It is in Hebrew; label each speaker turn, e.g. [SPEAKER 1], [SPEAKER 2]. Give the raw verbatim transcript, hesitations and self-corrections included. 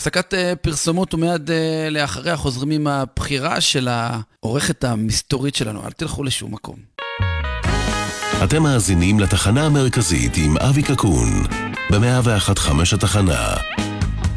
[SPEAKER 1] הפסקת פרסומות ומיד לאחריה חוזרים עם הבחירה של העורכת המסתורית שלנו. אל תלכו לשום מקום.
[SPEAKER 2] אתם מאזינים לתחנה המרכזית עם אבי קקון, ב-מאה ואחת נקודה חמש התחנה.